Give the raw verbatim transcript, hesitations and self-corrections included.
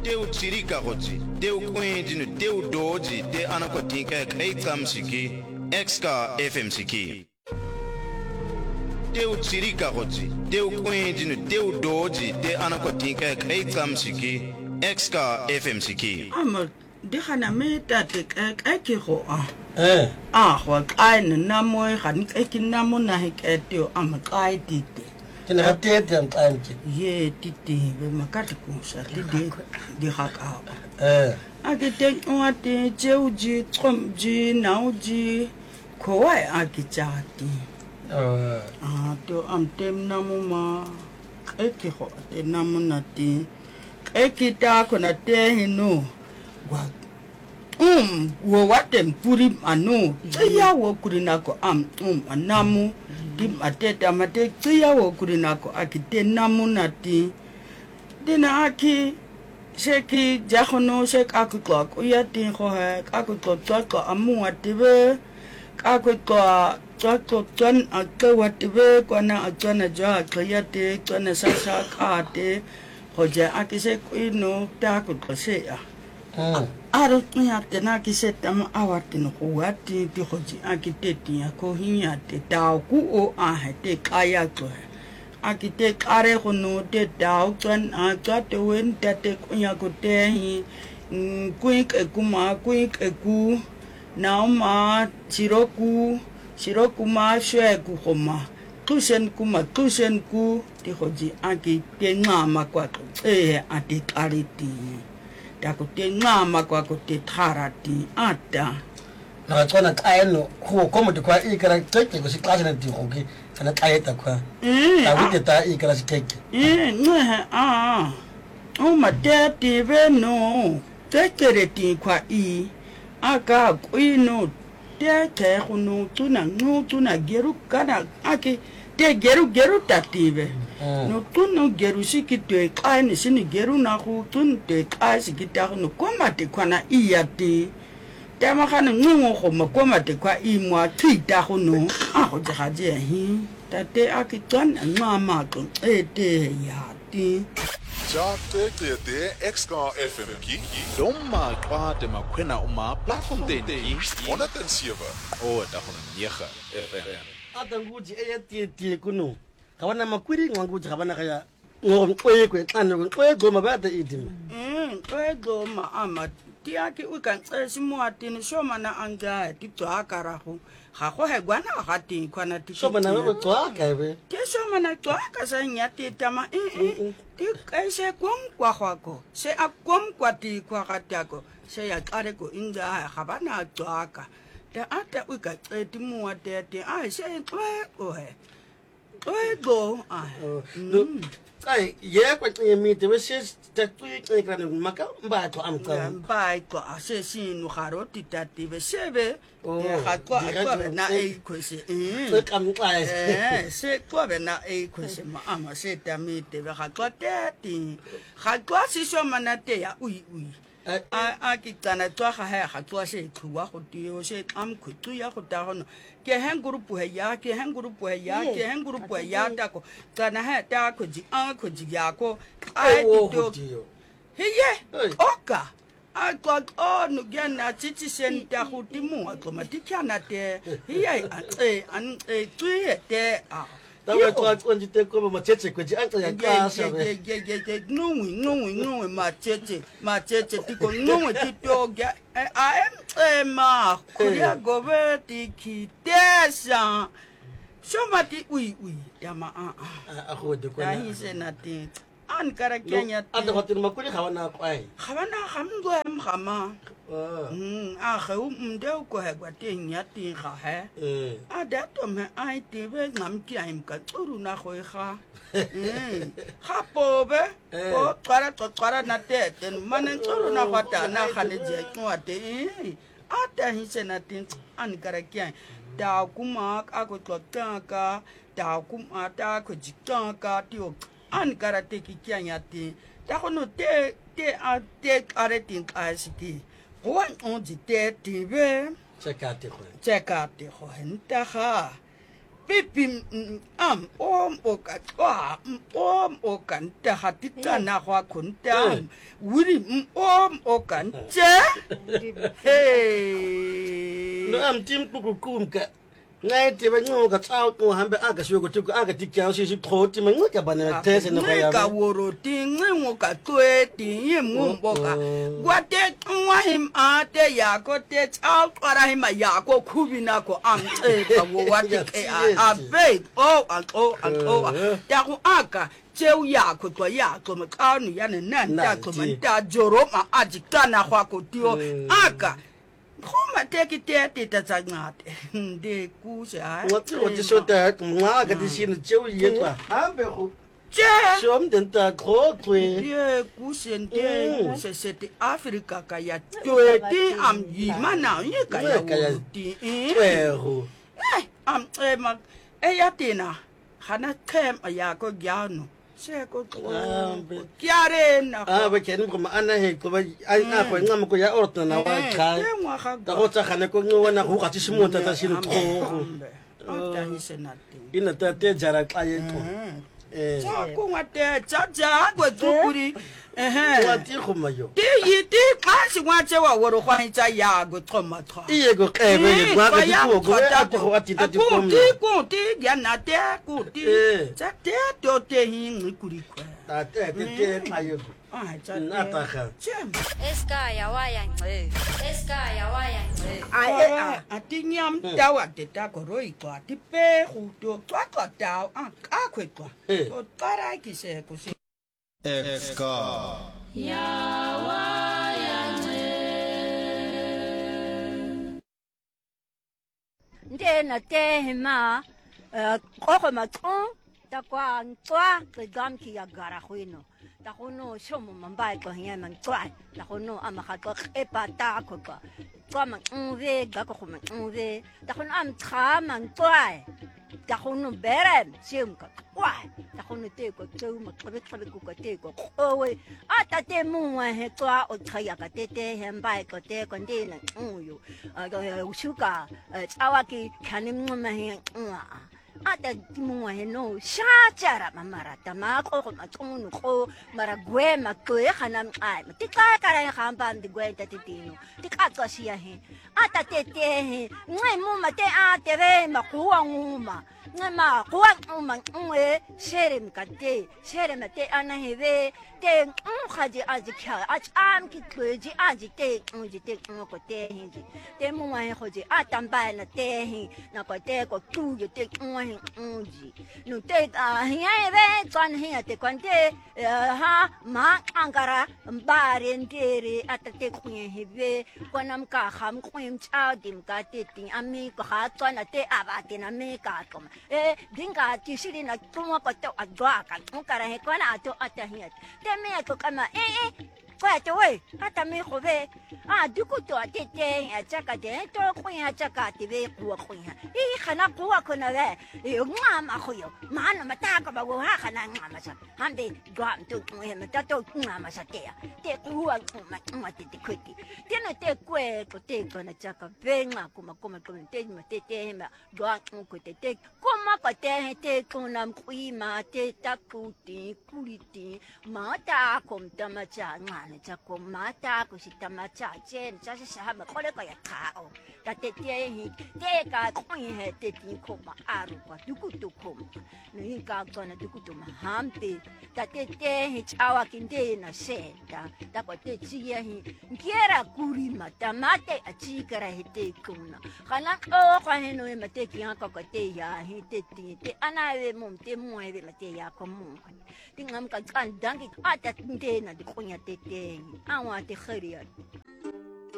teo tsirika gotsi teo kwendino teo doji te anakotinka kai tsamsiki exka F M siki teo tsirika gotsi teo kwendino teo doji te anakotinka kai tsamsiki exka F M siki ama di gana me tate ka ke go a eh a go ka ne na mo ga ni ke na mo na he ke teo ama ka tite ke na tete am tante ye tite be makati ko sa di di ga ka eh a ke te o ate jeu ji trom ji nau ji ko wa a ke jati eh a to am tem na mo ma e ke go te na mo na ti e ke ta ko na te hino wa um wo watem puri anu tsiya wo kurina ko am um anamu di mateta mate tsiya wo kurina ko akite namu nati dina aki sheki jahono shek akutlo ya tin ko ha akutlo tsako amu atibe akutlo tsako tsan akawatibe kona atsana ja klayate tsana sasa kate hoja akise kuino takutlo se ya mm aro ya tena ki setama awati no kuati ti hoji akiteti ya ko hinya te tau ku o a te kaya to akite kare hono te tau tsan a tsa te wen te te kunya ko te hi kuik e kuma kuik e ku na ma chiroku chiroku ma shwe ku homa tusen kuma tusen ku ti hoji akite ngama kwa e ati kariti ko te ngama kwa ko te tharati ata na tsona kaeno go ko mo kwa ikara teke go siklase na digoki kana kaeta kwa eh ta wite ta ikara sikeke eh no ha ah o ma te te ve no te kere ti kwa i aka kuino te te no tuna no tuna geru kana ake te geru geru tative no tuno geru sikite kaini sini geru na ku tun te kai sikita no komate kwana iate te makana ngungo go makoma te kwa i mwa tita go no a go ja je hi tate akitwan mama ko ete yati ja te te te exka F M ki domma kwate makwena uma platform te te honderd en sewe o da hona nege F M ata nguji e tie tie kuno kawana makwiri nganguji kabana kaya ngo kwekwe xana kwekwe mabata itima mm kwego ma ama tiaki u kan tsesi muatini shoma na anga ti tswa karago ga go he gwana ga ti kwana ti so bana ba tswa ka be ke shoma na tswa ka sa nya ti tama e ti kai se kom kwa go se a kom kwa ti kwa ga tako se ya kare ko inga ga bana tswa ka ta ata u ka tseti muate a se tswa o he kwego a ai ye kwa tse mi te se ta tui tse kana maka mba to am ka mba to ase sinu garo titati be sebe ga kwa kwa na e kwese e kam kwa eh se kwa be na e kwese ma ama se tamite be ga kwa teti ga kwa se so manate ya ui ui a a kitana tswa ga ha ga tswa se tluwa go tio se am khutsu ya go ta gono ke hang grupu he ya ke hang grupu he ya ke hang grupu he ya ta ko kana ha ta ko ji a ko ji ya ko ai to he ye oka a ko o no ge na titi sen ta go timu a ko matikana te he ye e an e tue te a tawe to twenty te ko ma tete ko ji anta ya ka sa ge ge ge ge nungwi nungwi nungwi ma tete ma tete ti ko nungwi ti to ge a em e ma ko ya go be ti ki tesa so ma ti ui ui ya ma a a go de ko na hi se na ti an kara kenya ata go tin makuri khawana kwai khabana khamngwe mkhama mm a khu mde ko he kwa te nya ti ga he eh a da to me ai ti be ngam ki ai ka tsuru na go ga mm ga pobe o tsara tsara na te te manen tsuru na ga ta na ga ne je ko ate a ta hi se na ti an kara kya da kuma ka ko tsota ka da kuma ta ko jikta ka ti o an kara te ki kya nya ti ta go no te te a te are tin ka siki go on di te ti be chekate ko chekate go henta ga pipi am om oka kwa om oka nta hatita na kwa kunta wuri om oka nta hey no am tim ku ku ka ngai te ba ngo ka tsao ko hambe aga sho ko tu aga ti kya shi shi thoti ma ngo ka bana tese na ka ya ka woro ti ngo ka twe ti ye mo boka gwate nwa him a te ya ko te tsao kwara him ya ko kubina ko am te ka wo wate ke a be o al o al o ta ko aka cheu ya ko ko ya ko ma ka nu ya na na ko ma ta joro ma ajita na kwa ko tio aka Kuma teki tete tazangate de kusa what what is so that ma ga di sin cheu ye twa hambe ko che som den ta ko twe de kusen de kusa sete Afrika ka ya twe ti am yi mana yi ka ya ti twe ho eh am e ma e ya tina hana kem aya ko gyano se ko kiare na ah ba ken ko ma ana he ko ba ai na ko ngam ko ya orta na wa ka ta ko ta khane ko ngo na ko ka ti simu ta ta sin to ko ta hi senati ina ta te jara ka ye to eh sa ko ngate cha cha ko tukuri eh wa ti ko ma yo ti yi ti ka si wa che wa wo ro hwan cha ya go thoma tho iye go ka be ye gwa ka ti ko go a to wa ti ta ti ko ti ko ti ya na te ko ti cha te to te hi ngikuri kwa ta te te te ka ye ah cha na ta kha chem Eska ya waya ngce. Eska ya waya ngce. ai a ti nyam ta wa te ta ko roi kwa ti pe hu to kwa kwa ta a ka kwe kwa to para ki se ko si Exka Ndena tehma koko matong takwa ntwa ke gam ki ya gara khwino takono shomo mambai ko hiya man twa takono amaka ko epa ta ko ko twa man nve ga ko man nve takono am tra man twa takono berem sim ka kwa takono te ko tsu ma ko ko ko ko te ko owe ata te mu wa he twa o thaya ka te te he mbai ko te ko ndina uyu ushuka tsawaki kanim ma he Ada mo no shachara mamara tamako ko matunu ko maragwe makwe hanam ai tika kara hamba ndi gwe tatitino tika to siya he ata tete he ngai mo mate a teve makuwa nguma ngama kuwa nguma ngwe sherem kate sherem te ana heve te nghaji aji kha ach am ki kweji aji te ngi te ko te hinji te mo wa he khoji atamba na te hi na ko te ko tu te ngwa Unji, no te ah hiya ve kan hiya te kwante ha ma angara mbarendere atate kunye heve kwanam ka kham kwim cha dim ka te tin ami ko ha tsana te abate na me ka kom e dinga ti shiri na tumo ko to adwa ka ngara he kwana ato atahiya te me ko kama e e kwa te we ata me ko ve ah duku to atete ya chaka de to kunya chaka te ve ku kunya e khana ku ko na ve ngama khoyo mana mataka ba go ha kana ngama sa hande gam to me mata to ngama sa te te kuwa ma ma te te kweti te no te kwe ko te ko na chaka venga kuma kuma ko te ma te te ma gam ko te te kuma ko te te ko nam kui ma te ta ku ti kuliti mata kom tama cha ngane cha ko mata ko si tama cha chen cha sa ma ko le ko ya ka o ta te te hi te ka kui he te ti ko ma aru pa dukutu kom ni ka kona dukutu mahampe ta te te hi chawa kinde na seta ta ko te chi hi ngiera kuri mata mate a chi kara he te kuna kana o kwa he no me te ki ha ko te ya hi te ti te ana ve mum te mo ve mate ya ko mu tingam ka kan dangi ata kinde na de kunya te te awa te khariya